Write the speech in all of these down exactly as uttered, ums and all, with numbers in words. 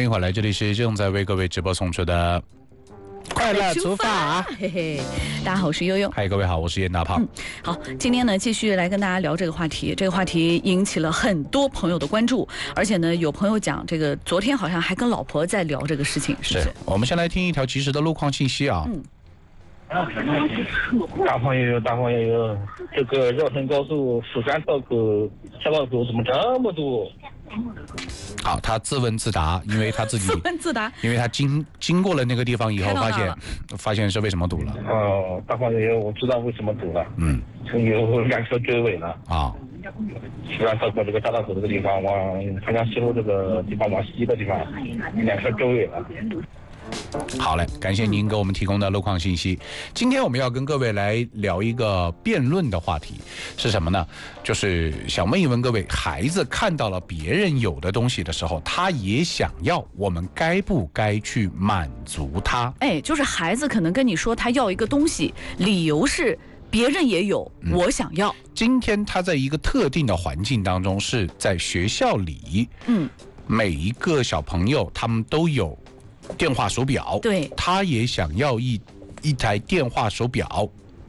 欢迎回来，这里是正在为各位直播送出的快乐出发， 嘿嘿，大家好，我是悠悠。 嗨，各位好，我是严大胖。 嗯，好，今天呢继续来跟大家聊这个话题。这个话题引起了很多朋友的关注，而且呢，有朋友讲这个昨天好像还跟老婆在聊这个事情，是不是？ 是我们先来听一条及时的路况信息啊。 嗯。 大胖悠悠，大胖悠悠，这个绕城高速釜山道口下道口怎么这么多？ 好，他自问自答，因为他自己自问自答， 因为他经经过了那个地方以后，发现了发现是为什么堵了。 哦，大胖悠悠，我知道为什么堵了。 嗯， 有辆车追尾了。 啊， 釜山道口这个大道口这个地方，往长江西路这个地方往西的地方，两车追尾了。 好嘞，感谢您给我们提供的路况信息。今天我们要跟各位来聊一个辩论的话题，是什么呢？就是想问一问各位，孩子看到了别人有的东西的时候，他也想要，我们该不该去满足他？ 哎，就是孩子可能跟你说他要一个东西，理由是别人也有，嗯、我想要。 今天他在一个特定的环境当中，是在学校里，嗯，每一个小朋友他们都有电话手表， 对， 他也想要一一台电话手表，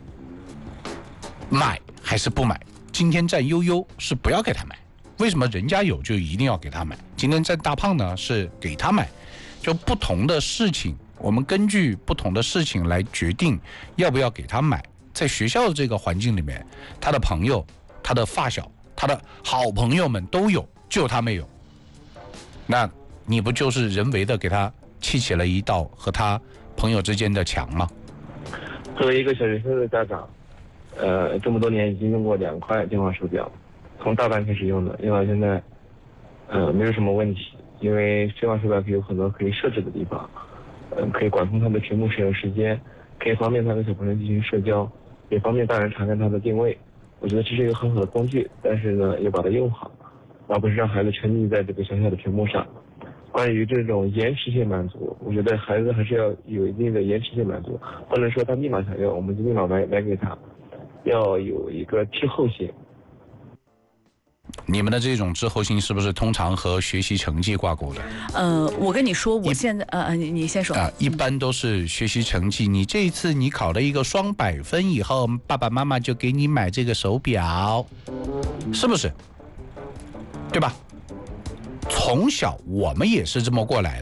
买还是不买？今天站悠悠是不要给他买，为什么人家有就一定要给他买？今天站大胖呢是给他买，就不同的事情，我们根据不同的事情来决定要不要给他买。在学校的这个环境里面，他的朋友、他的发小、他的好朋友们都有，就他没有，那你不就是人为的给他砌起了一道和他朋友之间的墙吗？ 作为一个小学生的家长，呃，这么多年已经用过两块电话手表，从大班开始用的，用到现在，呃，没有什么问题。因为电话手表可以有很多可以设置的地方，呃，可以管控它的屏幕使用时间，可以方便他跟小朋友进行社交，也方便大人查看他的定位。我觉得这是一个很好的工具，但是呢，要把它用好，而不是让孩子沉溺在这个小小的屏幕上。关于这种延迟性满足，我觉得孩子还是要有一定的延迟性满足，不能说他立马想要，我们就立马买买给他，要有一个滞后性。 你们的这种滞后性是不是通常和学习成绩挂钩的？ 呃，我跟你说，我现在呃呃，你你先说啊、呃，一般都是学习成绩。你这一次你考了一个双百分以后，爸爸妈妈就给你买这个手表，是不是？对吧？从小我们也是这么过来